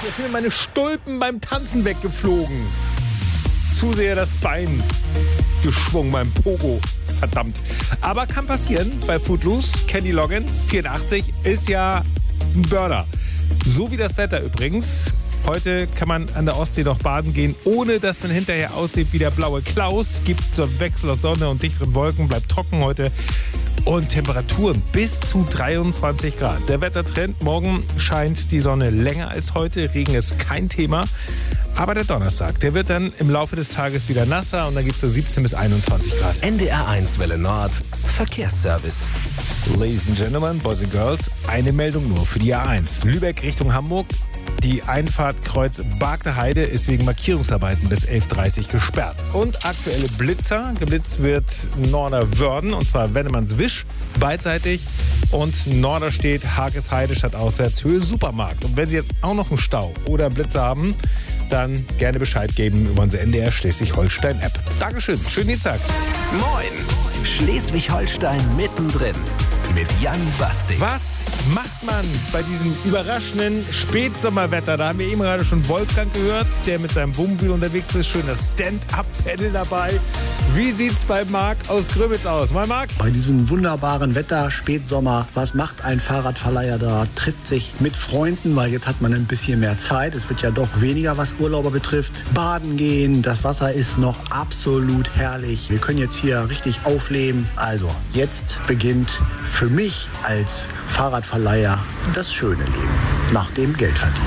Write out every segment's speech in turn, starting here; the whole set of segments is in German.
Jetzt sind mir meine Stulpen beim Tanzen weggeflogen. Zu sehr das Bein geschwungen beim Pogo. Verdammt. Aber kann passieren bei Footloose. Kenny Loggins, 84, ist ja ein Burner. So wie das Wetter übrigens. Heute kann man an der Ostsee noch baden gehen, ohne dass man hinterher aussieht wie der blaue Klaus. Gibt so einen Wechsel aus Sonne und dichteren Wolken, bleibt trocken heute. Und Temperaturen bis zu 23 Grad. Der Wettertrend, morgen scheint die Sonne länger als heute. Regen ist kein Thema. Aber der Donnerstag, der wird dann im Laufe des Tages wieder nasser und dann gibt es so 17 bis 21 Grad. NDR1 Welle Nord, Verkehrsservice. Ladies and Gentlemen, Boys and Girls, eine Meldung nur für die A1. Lübeck Richtung Hamburg. Die Einfahrt Kreuz Bargter Heide ist wegen Markierungsarbeiten bis 11:30 Uhr gesperrt. Und aktuelle Blitzer. Geblitzt wird Norderwörden, und zwar Wennemannswisch, beidseitig. Und Norderstedt, Hagesheide statt Auswärtshöhe Supermarkt. Und wenn Sie jetzt auch noch einen Stau oder einen Blitzer haben, dann gerne Bescheid geben über unsere NDR Schleswig-Holstein-App. Dankeschön, schönen Dienstag. Moin, Schleswig-Holstein mittendrin mit Jan Bastik. Was macht man bei diesem überraschenden Spätsommerwetter? Da haben wir eben gerade schon Wolfgang gehört, der mit seinem Wohnmobil unterwegs ist. Schön das Stand-Up-Pedal dabei. Wie sieht's bei Marc aus Grömitz aus? Mal Marc? Bei diesem wunderbaren Wetter, Spätsommer, was macht ein Fahrradverleiher da? Trifft sich mit Freunden, weil jetzt hat man ein bisschen mehr Zeit. Es wird ja doch weniger, was Urlauber betrifft. Baden gehen, das Wasser ist noch absolut herrlich. Wir können jetzt hier richtig aufleben. Also, jetzt beginnt für mich als Fahrradverleiher das schöne Leben nach dem Geldverdienen.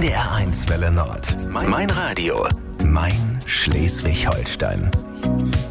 NDR1 Welle Nord. Mein Radio. Mein Schleswig-Holstein.